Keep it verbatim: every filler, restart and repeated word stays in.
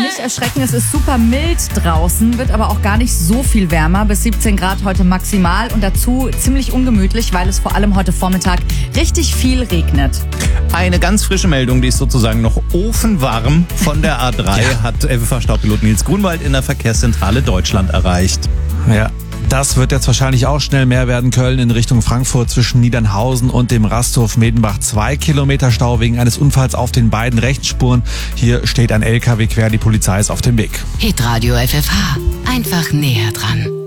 nicht erschrecken, es ist super mild draußen, wird aber auch gar nicht so viel wärmer, bis siebzehn Grad heute maximal und dazu ziemlich ungemütlich, weil es vor allem heute Vormittag richtig viel regnet. Eine ganz frische Meldung, die ist sozusagen noch ofenwarm von der A drei, ja. hat F F H-Staubpilot Nils Grunwald in der Verkehrszentrale Deutschland erreicht. Ja. Das wird jetzt wahrscheinlich auch schnell mehr werden. Köln in Richtung Frankfurt zwischen Niedernhausen und dem Rasthof Medenbach. Zwei Kilometer Stau wegen eines Unfalls auf den beiden Rechtsspuren. Hier steht ein L K W quer. Die Polizei ist auf dem Weg. Hitradio F F H. Einfach näher dran.